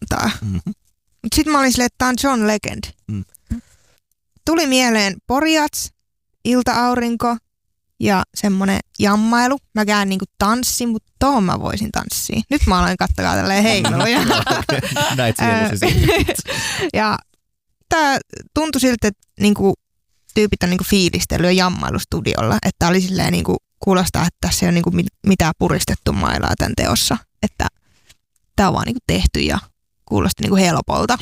iltaa. Mutta sitten mä olin silleen, että tää on John Legend. Tuli mieleen Porjats, ilta-aurinko ja semmonen jammailu. Mäkään niinku tanssin, mutta tohon mä voisin tanssia. Nyt mä aloin katsoa tälleen heiluja. Näit sielusi. Ja tää tuntui siltä, että niinku tyypit on niinku fiilistellyt ja jammailustudiolla. Että oli silleen niinku kuulostaa, että tässä ei ole niinku mitään puristettu mailaa tämän teossa. Että tää on vaan niinku tehty ja kuulosti niinku helpolta.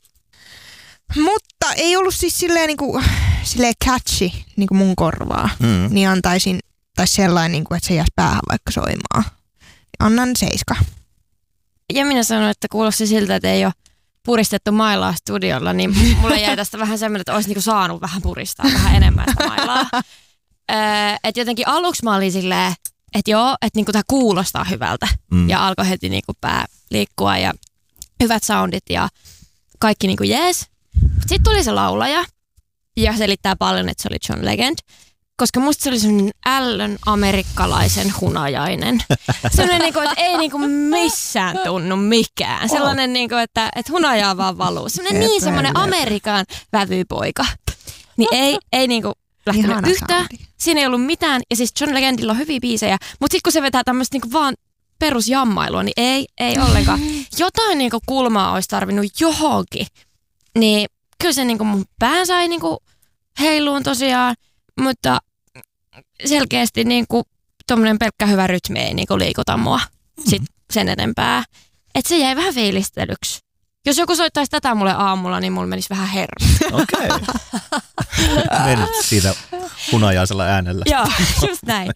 Mutta ei ollut siis silleen catchy niinku mun korvaa. Niin antaisin, tai sellainen, niinku, että se jäisi päähän vaikka soimaan. Annan 7. Ja minä sanoin, että kuulosti siltä, että ei ole puristettu mailaa studiolla, niin mulle jäi tästä vähän semmoinen, että olisi niinku saanut vähän puristaa vähän enemmän sitä mailaa. Että jotenkin aluksi mä olin silleen, että joo, että niinku tää kuulostaa hyvältä. Ja alkoi heti niinku pää liikkua ja hyvät soundit ja kaikki niinku jees. Sitten tuli se laulaja ja selittää paljon, että se oli John Legend. Koska musta se oli semmoinen ällön amerikkalaisen hunajainen. Sellainen, niinku, että ei niinku missään tunnu mikään. Sellainen, niinku, että hunajaa vaan valuu. Semmoinen Amerikan vävypoika. Niin ei niinku lähtenyt yhtään. Siinä ei ollut mitään. Ja siis John Legendilla on hyviä biisejä. Mutta sitten kun se vetää tämmöistä niinku vaan perusjammailua, niin ei ollenkaan. Jotain niinku kulmaa olisi tarvinnut johonkin. Niin kyllä se niinku mun pään sai niinku heiluun tosiaan. Mutta selkeästi niinku tommonen pelkkä hyvä rytmi ei niinku liikuta mua sit sen enempää. Että se jäi vähän fiilistelyksi. Jos joku soittaisi tätä mulle aamulla, niin mulla menisi vähän hermo. Okei. Menet siitä hunajaisella äänellä. Joo, just näin.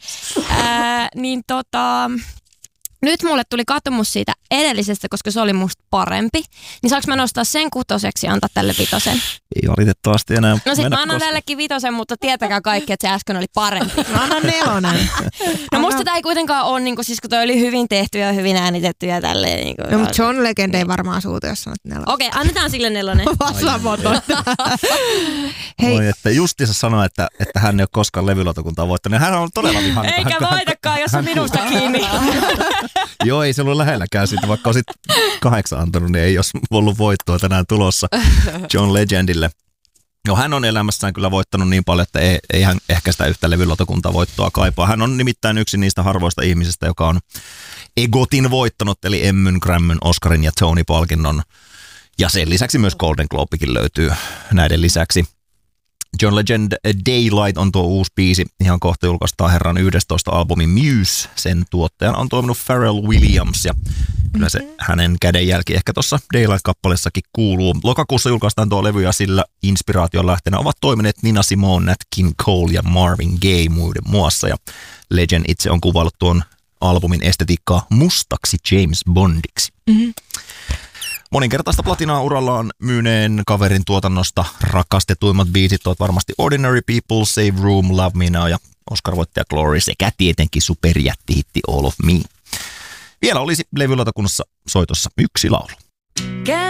Nyt mulle tuli katumus siitä edellisestä, koska se oli musta parempi. Niin saanko mä nostaa sen 6 ja antaa tälle 5? Ei valitettavasti enää. No sit mä annan tällekin 5, mutta tietäkää kaikki, että se äsken oli parempi. Mä annan 4. No musta tää ei kuitenkaan ole, niin siis kun toi oli hyvin tehty ja hyvin äänitetty ja tälleen. Niin no mutta John Legend ei varmaan suuta, jos sanot 4. Okei, annetaan sille 4. Hei. Voi, että justiinsa sanoi, että hän ei ole koskaan levylautakuntaa voittanut. Hän on todella vihainen. Eikä voitakaan, jos on minusta kiinni. Joo, ei se ollut lähelläkään siitä, vaikka olisit 8 antanut, niin ei olisi ollut voittoa tänään tulossa John Legendille. No, hän on elämässään kyllä voittanut niin paljon, että ei hän ehkä sitä yhtä levylautakuntaa voittoa kaipaa. Hän on nimittäin yksi niistä harvoista ihmisistä, joka on EGOTin voittanut, eli Emmyn, Grammyn, Oscarin ja Tony-palkinnon. Ja sen lisäksi myös Golden Globekin löytyy näiden lisäksi. John Legend Daylight on tuo uusi biisi. Ihan kohta julkaistaan herran 11 albumin Muse. Sen tuottajan on toiminut Pharrell Williams ja kyllä se hänen kädenjälki ehkä tuossa Daylight-kappaleessakin kuuluu. Lokakuussa julkaistaan tuo levy ja sillä inspiraation lähteenä ovat toimineet Nina Simone, Nat King Cole ja Marvin Gaye muiden muassa. Ja Legend itse on kuvaillut tuon albumin estetiikkaa mustaksi James Bondiksi. Moninkertaista platinaa urallaan myyneen kaverin tuotannosta rakastetuimmat biisit ovat varmasti Ordinary People, Save Room, Love Me Now ja Oscar-voittaja Glory sekä tietenkin superjättihitti All of Me. Vielä olisi levylautakunnassa soitossa 1 laulu.